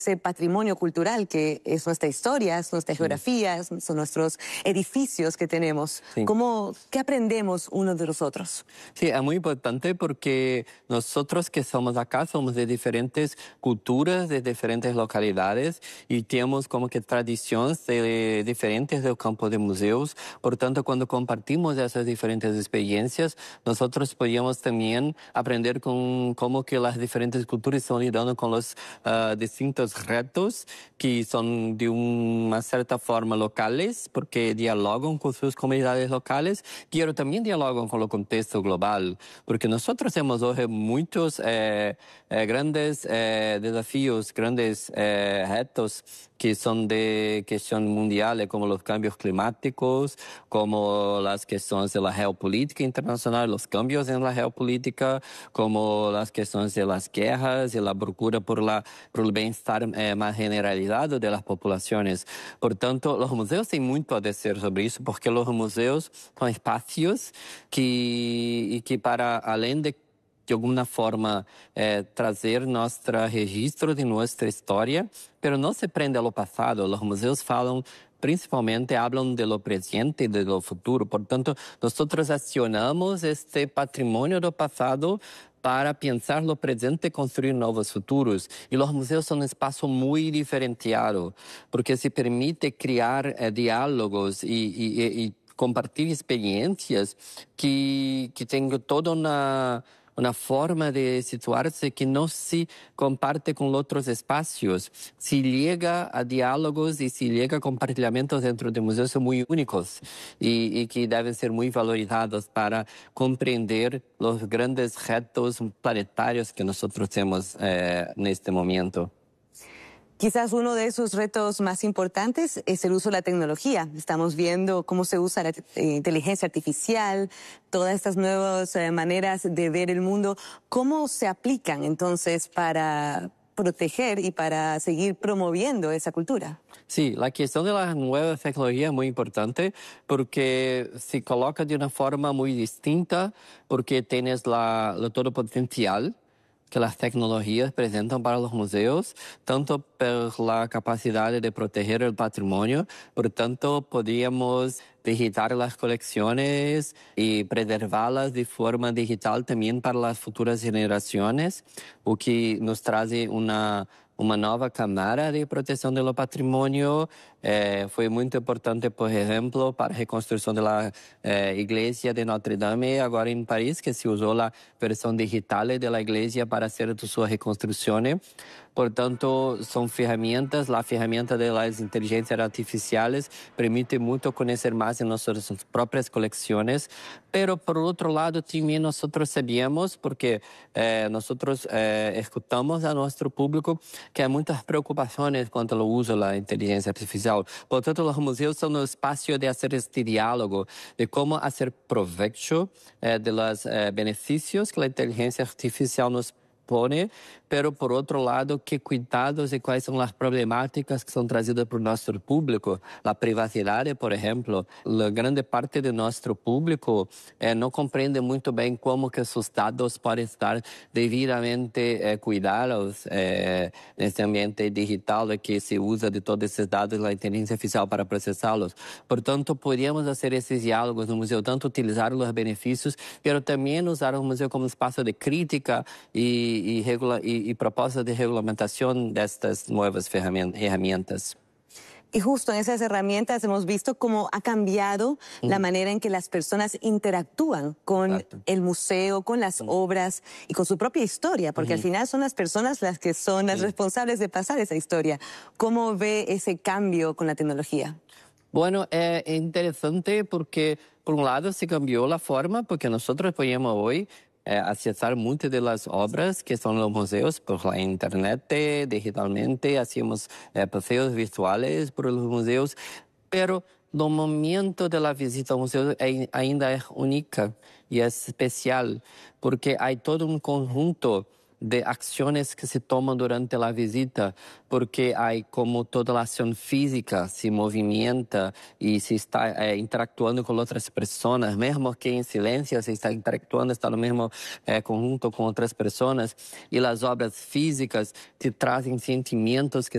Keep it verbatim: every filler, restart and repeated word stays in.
ese patrimonio cultural que es nuestra historia, es nuestra geografía, son nuestros edificios que tenemos. Sí. ¿Cómo, ¿Qué aprendemos unos de los otros? Sí, es muy importante porque nosotros que somos acá somos de diferentes culturas, de diferentes localidades y tenemos como que tradiciones de, diferentes del campo de museos. Por tanto, cuando compartimos esas diferentes experiencias, nosotros podíamos también aprender con cómo que las diferentes culturas están lidando con los uh, distintos retos que son de una cierta forma locales, porque dialogan con sus comunidades locales, pero también dialogan con el contexto global, porque nosotros tenemos hoy muchos eh, eh, grandes eh, desafíos, grandes eh, retos que son de cuestión mundial, como los cambios climáticos, como las cuestiones de la geopolítica internacional, los cambios en la geopolítica, como las cuestiones de las guerras y la procura por, la, por el bienestar eh, más generalizado de las poblaciones. Por tanto, los museos tienen mucho a decir sobre eso, porque los museos son espacios que, y que para, além de de alguma forma eh, trazer nosso registro de nossa história, pero não se prende ao passado. Os museus falam, principalmente, hablam de lo presente e de lo futuro. Portanto, nós acionamos este patrimônio do passado para pensar no presente e construir novos futuros. E os museus são um espaço muito diferenciado, porque se permite criar eh, diálogos e, e, e compartilhar experiências que, que têm toda uma... una forma de situarse que no se comparte con otros espacios. Si llega a diálogos y si llega a compartilhamentos dentro de museos son muy únicos y, y que deben ser muy valorizados para comprender los grandes retos planetarios que nosotros tenemos eh, en este momento. Quizás uno de esos retos más importantes es el uso de la tecnología. Estamos viendo cómo se usa la eh, inteligencia artificial, todas estas nuevas eh, maneras de ver el mundo. ¿Cómo se aplican entonces para proteger y para seguir promoviendo esa cultura? Sí, la cuestión de la nueva tecnología es muy importante porque se coloca de una forma muy distinta porque tienes la, la todo potencial que las tecnologías presentan para los museos, tanto por la capacidad de proteger el patrimonio, por tanto podríamos digitar las colecciones y preservarlas de forma digital también para las futuras generaciones, o que nos trae una uma nova camada de proteção do patrimônio. Eh, foi muito importante, por exemplo, para a reconstrução da eh, igreja de Notre Dame, agora em Paris, que se usou a versão digital da igreja para fazer sua reconstrução. Portanto, são ferramentas, a ferramenta das inteligências artificiais permite muito conhecer mais em nossas próprias coleções, pero por outro lado também nós sabemos, porque eh, nós eh, escutamos a nosso público que há muitas preocupações quanto ao uso da inteligência artificial. Portanto, os museus são um espaço de fazer este diálogo, de como fazer proveito eh, dos eh, benefícios que a inteligência artificial nos pone, pero por outro lado, que cuidados e quais são as problemáticas que são trazidas por nosso público. A privacidade, por exemplo, a grande parte de nosso público eh, não compreende muito bem como que seus dados podem estar devidamente eh, cuidados eh, nesse ambiente digital que se usa de todos esses dados da inteligência artificial para processá-los. Portanto, podíamos fazer esses diálogos no museu, tanto utilizar os benefícios, mas também usar o museu como espaço de crítica e Y, regula y, y propuestas de regulamentación de estas nuevas herramientas. Y justo en esas herramientas hemos visto cómo ha cambiado mm. la manera en que las personas interactúan con Exacto. el museo, con las mm. obras y con su propia historia, porque mm. al final son las personas las que son las mm. responsables de pasar esa historia. ¿Cómo ve ese cambio con la tecnología? Bueno, es interesante porque, por un lado, se cambió la forma, porque nosotros podemos hoy Eh, acessar muitas das obras que estão nos museus por la internet, digitalmente, hacemos eh, passeios virtuais por los museus, pero no momento de la visita ao museu é, ainda é única e é especial, porque há todo um conjunto de ações que se tomam durante a visita, porque há como toda a ação física se movimenta e se está é, interactuando com outras pessoas, mesmo que em silêncio se está interactuando, está no mesmo é, conjunto com outras pessoas, e as obras físicas te trazem sentimentos que